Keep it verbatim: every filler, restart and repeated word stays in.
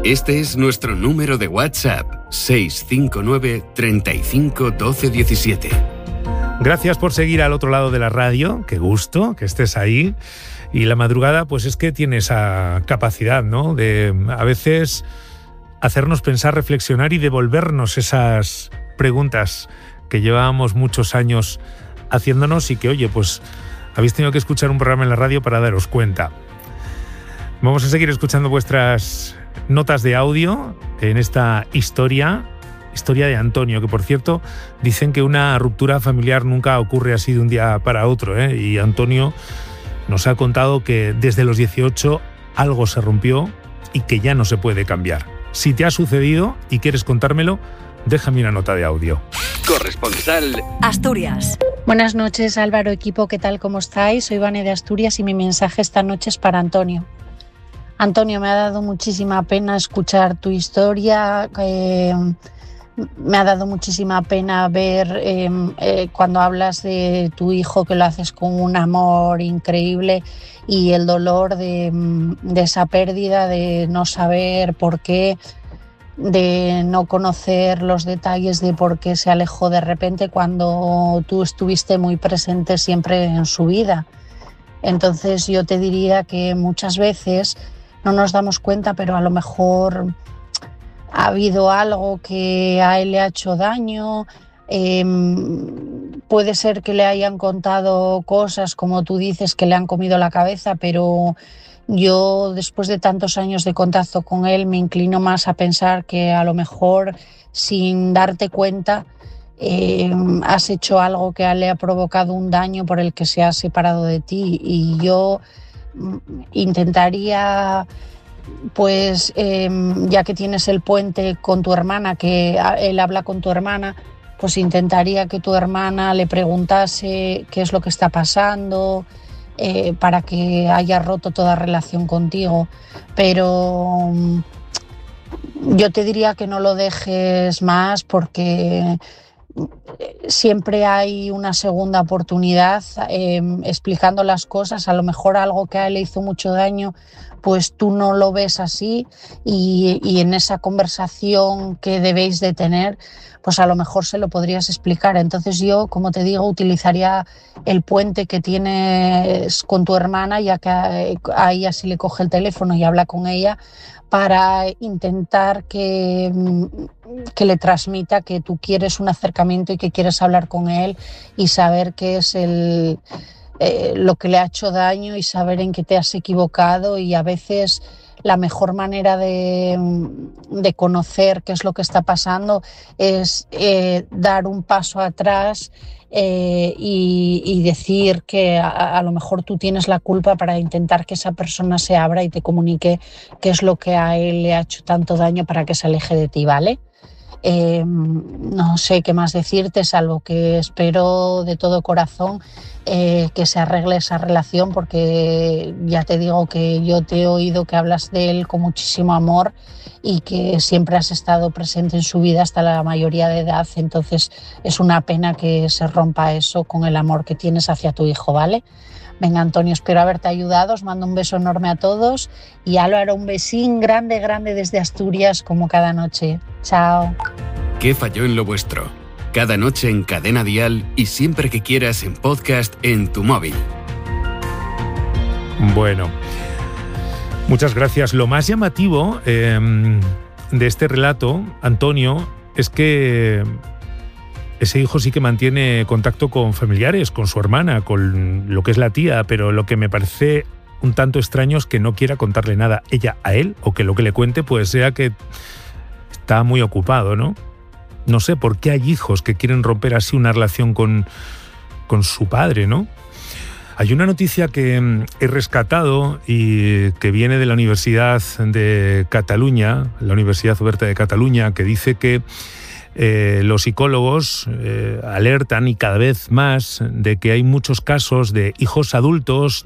Este es nuestro número de WhatsApp, seis cinco nueve, treinta y cinco, doce, diecisiete. Gracias por seguir al otro lado de la radio, qué gusto que estés ahí. Y la madrugada, pues es que tiene esa capacidad, ¿no?, de a veces hacernos pensar, reflexionar y devolvernos esas preguntas que llevábamos muchos años haciéndonos y que, oye, pues habéis tenido que escuchar un programa en la radio para daros cuenta. Vamos a seguir escuchando vuestras notas de audio en esta historia, historia de Antonio, que por cierto dicen que una ruptura familiar nunca ocurre así de un día para otro, ¿eh? Y Antonio nos ha contado que desde los dieciocho algo se rompió y que ya no se puede cambiar. Si te ha sucedido y quieres contármelo, déjame una nota de audio. Corresponsal Asturias. Buenas noches, Álvaro, equipo, ¿qué tal? ¿Cómo estáis? Soy Vane de Asturias y mi mensaje esta noche es para Antonio. Antonio, me ha dado muchísima pena escuchar tu historia, eh, me ha dado muchísima pena ver eh, eh, cuando hablas de tu hijo, que lo haces con un amor increíble, y el dolor de, de esa pérdida, de no saber por qué, de no conocer los detalles de por qué se alejó de repente cuando tú estuviste muy presente siempre en su vida. Entonces yo te diría que muchas veces no nos damos cuenta, pero a lo mejor ha habido algo que a él le ha hecho daño. Eh, puede ser que le hayan contado cosas, como tú dices, que le han comido la cabeza, pero yo, después de tantos años de contacto con él, me inclino más a pensar que a lo mejor, sin darte cuenta, eh, has hecho algo que le ha provocado un daño por el que se ha separado de ti. Y yo intentaría, pues eh, ya que tienes el puente con tu hermana, que él habla con tu hermana, pues intentaría que tu hermana le preguntase qué es lo que está pasando, eh, para que haya roto toda relación contigo. Pero yo te diría que no lo dejes más, porque siempre hay una segunda oportunidad, eh, explicando las cosas. A lo mejor algo que a él le hizo mucho daño, pues tú no lo ves así, y, y en esa conversación que debéis de tener, pues a lo mejor se lo podrías explicar. Entonces yo, como te digo, utilizaría el puente que tienes con tu hermana, ya que a ella sí le coge el teléfono y habla con ella, para intentar que, que le transmita que tú quieres un acercamiento y que quieres hablar con él y saber qué es el, eh, lo que le ha hecho daño, y saber en qué te has equivocado. Y a veces la mejor manera de, de conocer qué es lo que está pasando es eh, dar un paso atrás, Eh, y, y decir que a, a lo mejor tú tienes la culpa, para intentar que esa persona se abra y te comunique qué es lo que a él le ha hecho tanto daño, para que se aleje de ti, ¿vale? Eh, no sé qué más decirte, salvo que espero de todo corazón eh, que se arregle esa relación, porque ya te digo que yo te he oído que hablas de él con muchísimo amor y que siempre has estado presente en su vida hasta la mayoría de edad. Entonces es una pena que se rompa eso con el amor que tienes hacia tu hijo, ¿vale? Venga, Antonio, espero haberte ayudado. Os mando un beso enorme a todos, y Álvaro, un besín grande, grande desde Asturias, como cada noche. Chao. ¿Qué falló en lo vuestro? Cada noche en Cadena Dial, y siempre que quieras en podcast en tu móvil. Bueno, muchas gracias. Lo más llamativo eh, de este relato, Antonio, es que ese hijo sí que mantiene contacto con familiares, con su hermana, con lo que es la tía, pero lo que me parece un tanto extraño es que no quiera contarle nada ella a él, o que lo que le cuente pues sea que está muy ocupado, ¿no? No sé por qué hay hijos que quieren romper así una relación con, con su padre, ¿no? Hay una noticia que he rescatado y que viene de la Universidad de Cataluña, la Universidad Oberta de Cataluña, que dice que Eh, los psicólogos eh, alertan, y cada vez más, de que hay muchos casos de hijos adultos